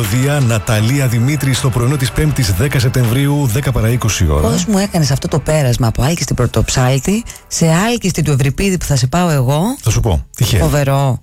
Δία, Ναταλία Δημήτρη στο πρωινό της 5ης 10 Σεπτεμβρίου, 10 παρά 20 ώρα. Πώς μου έκανες αυτό το πέρασμα από άλκιστη Πρωτοψάλτη σε άλκιστη του Ευρυπίδη που θα σε πάω εγώ? Θα σου πω, τυχαίο. Φοβερό.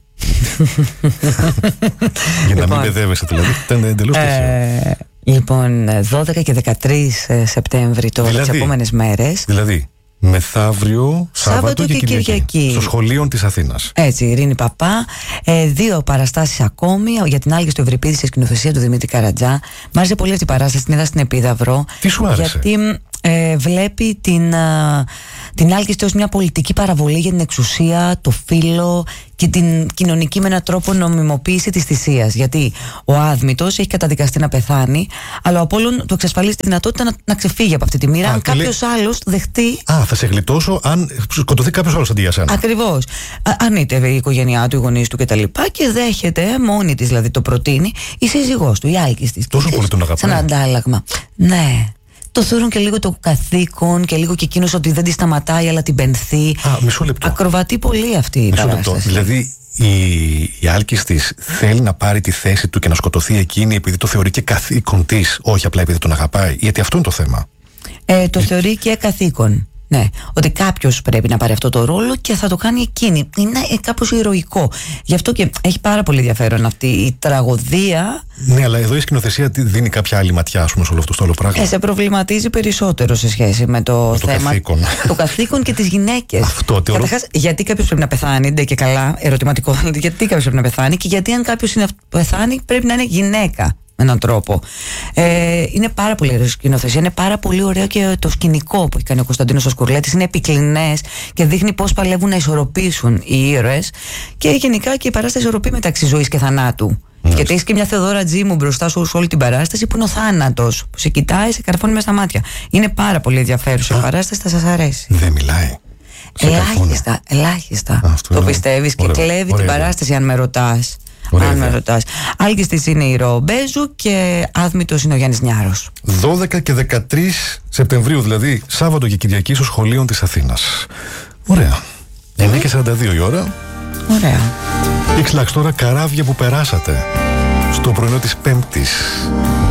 Για να μην μπεδεύεσαι δηλαδή. Ήταν εντελώς τυχαίο. Λοιπόν, 12 και 13 Σεπτέμβρη τώρα, τις επόμενες μέρες. Δηλαδή, μεθαύριο, Σάββατο και Κυριακή. Στο σχολείο της Αθήνας. Έτσι, Ειρήνη Παπά. 2 παραστάσεις ακόμη για την άλκη του Ευρυπίδη σε σκηνοθεσία του Δημήτρη Καρατζά. Μ' άρεσε πολύ αυτή η παράσταση, την είδα στην Επίδαυρο. Τι σου άρεσε? Γιατί βλέπει την άλκηστη ως μια πολιτική παραβολή για την εξουσία, το φύλο και την κοινωνική με έναν τρόπο νομιμοποίηση της θυσίας. Γιατί ο Άδμητος έχει καταδικαστεί να πεθάνει, αλλά ο Απόλλων του εξασφαλίζει τη δυνατότητα να ξεφύγει από αυτή τη μοίρα αν κάποιος άλλος δεχτεί. Θα σε γλιτώσω αν σκοτωθεί κάποιος άλλος αντί για σένα. Ακριβώς. Αρνείται η οικογένειά του, οι γονείς του κτλ. Και δέχεται, μόνη της δηλαδή το προτείνει, η σύζυγός του, η άλκηστη. Τόσο πολύ τον αγαπάει. Σαν αντάλλαγμα. Ναι. Το θεωρούν και λίγο το καθήκον και λίγο και εκείνος ότι δεν τη σταματάει αλλά την πενθεί. Μισό λεπτό. Ακροβατεί πολύ αυτή η παράσταση. Δηλαδή η άλκης θέλει να πάρει τη θέση του και να σκοτωθεί εκείνη επειδή το θεωρεί και καθήκον της, όχι απλά επειδή τον αγαπάει, γιατί αυτό είναι το θέμα. Το θεωρεί και καθήκον. Ναι, ότι κάποιος πρέπει να πάρει αυτό το ρόλο και θα το κάνει εκείνη. Είναι κάπως ηρωικό. Γι' αυτό και έχει πάρα πολύ ενδιαφέρον αυτή η τραγωδία. Ναι, αλλά εδώ η σκηνοθεσία δίνει κάποια άλλη ματιά, ας πούμε, σε όλο αυτό το άλλο πράγμα. Σε προβληματίζει περισσότερο σε σχέση με το θέμα. Καθήκον. Το καθήκον και τις γυναίκες. Καταρχάς, γιατί κάποιος πρέπει να πεθάνει, ντε και καλά, ερωτηματικό. Γιατί κάποιος πρέπει να πεθάνει και γιατί αν κάποιος πεθάνει πρέπει να είναι γυναίκα. Με έναν τρόπο. Είναι πάρα πολύ ωραίο σκηνοθεσία. Είναι πάρα πολύ ωραίο και το σκηνικό που έχει κάνει ο Κωνσταντίνος ο Σκουρλέτης. Είναι επικλινές και δείχνει πώς παλεύουν να ισορροπήσουν οι ήρωες. Και γενικά και η παράσταση ισορροπεί μεταξύ ζωής και θανάτου. Γιατί έχει και μια Θεοδόρα Τζίμου μπροστά σου σε όλη την παράσταση που είναι ο θάνατος. Που σε κοιτάει, σε καρφώνει μέσα στα μάτια. Είναι πάρα πολύ ενδιαφέρουσα η παράσταση, θα σας αρέσει. Δεν μιλάει. Ελάχιστα. Το πιστεύεις και κλέβει την παράσταση, αν με ρωτάς. Αν με ρωτάς. Άλκης είναι η Ρομπέζου και Άδμητος είναι ο Γιάννης Νιάρος. 12 και 13 Σεπτεμβρίου, δηλαδή Σάββατο και Κυριακή στο σχολείο της Αθήνας. Ωραία. 9 και 42 η ώρα. Ωραία. X-Lax τώρα, καράβια που περάσατε στο πρωινό της Πέμπτης.